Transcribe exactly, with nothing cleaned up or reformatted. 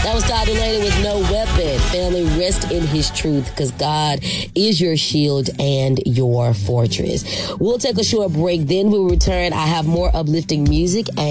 That was Todd Dulaney with No Weapon. Family, rest in his truth, because God is your shield and your fortress. We'll take a short break. Then we'll return. I have more uplifting music. And